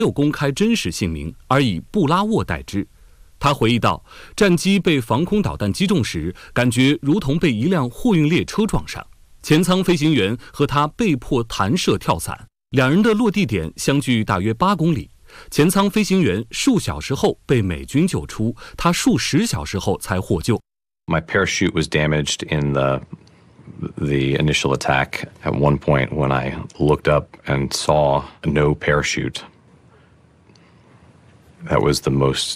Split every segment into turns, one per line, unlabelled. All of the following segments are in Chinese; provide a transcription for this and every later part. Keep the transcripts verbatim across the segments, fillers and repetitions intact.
没有公开真实姓名，而以布拉沃代之。他回忆道，战机被防空导弹击中时，感觉如同被一辆货运列车撞上。前舱飞行员和他被迫弹射跳伞，两人的落地点相距大约八公里。前舱飞行员数小时后被美军救出，他数十小时后才获救。
My parachute was damaged in the the initial attack. At one point, when I looked up and saw no parachute, that was the most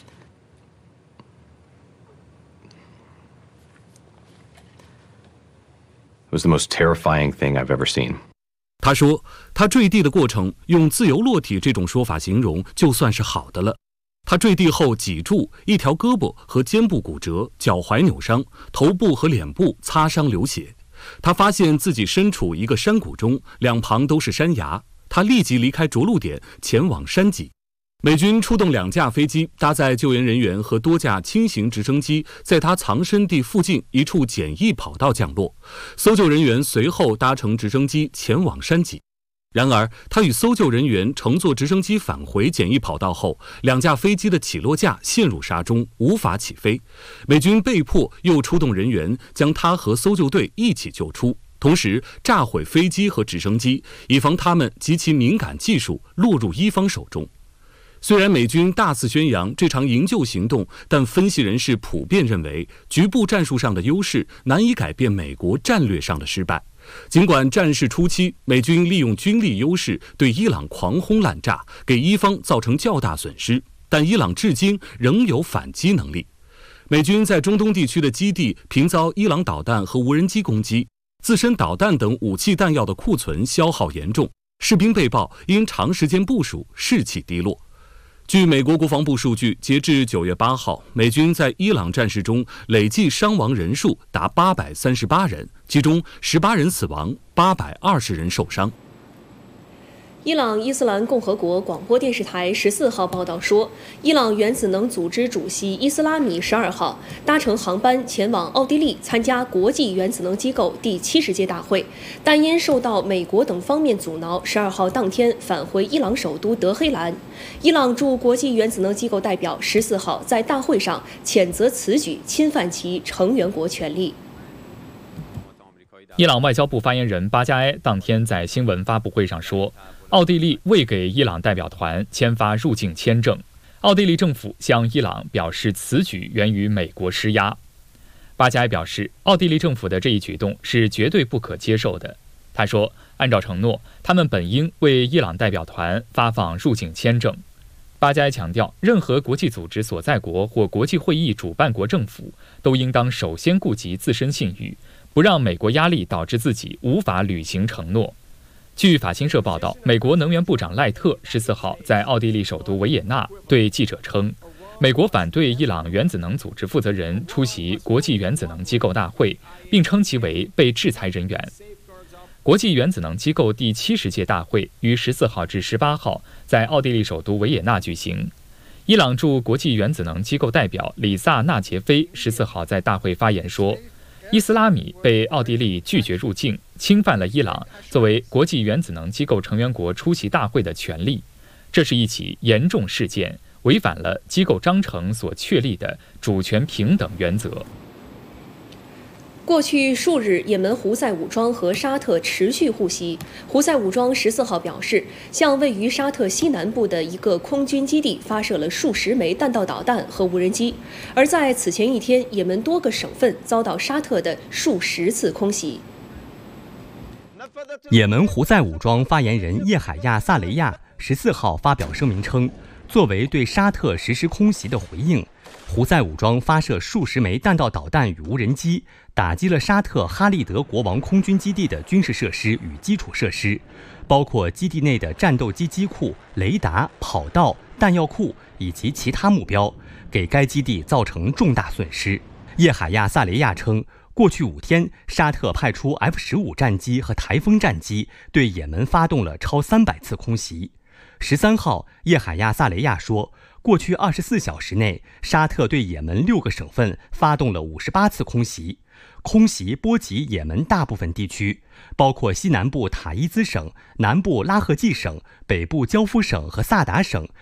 was the most terrifying thing I've ever seen.
他说，他坠地的过程用自由落体这种说法形容，就算是好的了。他坠地后脊柱、一条胳膊和肩部骨折，脚踝扭伤，头部和脸部擦伤流血。他发现自己身处一个山谷中，两旁都是山崖。他立即离开着陆点，前往山脊。美军出动两架飞机，搭载救援人员和多架轻型直升机，在他藏身地附近一处简易跑道降落。搜救人员随后搭乘直升机前往山脊。然而，他与搜救人员乘坐直升机返回简易跑道后，两架飞机的起落架陷入沙中，无法起飞。美军被迫又出动人员，将他和搜救队一起救出，同时炸毁飞机和直升机，以防他们及其敏感技术落入伊方手中。虽然美军大肆宣扬这场营救行动，但分析人士普遍认为，局部战术上的优势难以改变美国战略上的失败。尽管战事初期，美军利用军力优势对伊朗狂轰滥炸，给伊方造成较大损失，但伊朗至今仍有反击能力。美军在中东地区的基地频遭伊朗导弹和无人机攻击，自身导弹等武器弹药的库存消耗严重，士兵被曝因长时间部署士气低落。据美国国防部数据，截至九月八号，美军在伊朗战事中累计伤亡人数达八百三十八人，其中十八人死亡，八百二十人受伤。
伊朗伊斯兰共和国广播电视台十四号报道说，伊朗原子能组织主席伊斯拉米十二号搭乘航班前往奥地利参加国际原子能机构第七十届大会，但因受到美国等方面阻挠，十二号当天返回伊朗首都德黑兰。伊朗驻国际原子能机构代表十四号在大会上谴责此举侵犯其成员国权利。
伊朗外交部发言人巴加埃当天在新闻发布会上说，奥地利未给伊朗代表团签发入境签证，奥地利政府向伊朗表示此举源于美国施压。巴加埃表示，奥地利政府的这一举动是绝对不可接受的。他说，按照承诺，他们本应为伊朗代表团发放入境签证。巴加埃强调，任何国际组织所在国或国际会议主办国政府都应当首先顾及自身信誉，不让美国压力导致自己无法履行承诺。据法新社报道，美国能源部长赖特十四号在奥地利首都维也纳对记者称，美国反对伊朗原子能组织负责人出席国际原子能机构大会，并称其为被制裁人员。国际原子能机构第七十届大会于十四号至十八号在奥地利首都维也纳举行。伊朗驻国际原子能机构代表里萨纳杰菲十四号在大会发言说，伊斯拉米被奥地利拒绝入境，侵犯了伊朗作为国际原子能机构成员国出席大会的权利。这是一起严重事件，违反了机构章程所确立的主权平等原则。
过去数日，也门胡塞武装和沙特持续互袭。胡塞武装十四号表示，向位于沙特西南部的一个空军基地发射了数十枚弹道导弹和无人机。而在此前一天，也门多个省份遭到沙特的数十次空袭。
也门胡塞武装发言人叶海亚·萨雷亚十四号发表声明称，作为对沙特实施空袭的回应，胡塞武装发射数十枚弹道导弹与无人机，打击了沙特哈利德国王空军基地的军事设施与基础设施，包括基地内的战斗机机库、雷达、跑道、弹药库以及其他目标，给该基地造成重大损失。叶海亚·萨雷亚称，过去五天，沙特派出 F 十五 战机和台风战机对也门发动了超三百次空袭。十三号，叶海亚·萨雷亚说，过去二十四小时内，沙特对也门六个省份发动了五十八次空袭，空袭波及也门大部分地区，包括西南部塔伊兹省、南部拉赫季省、北部焦夫省和萨达省，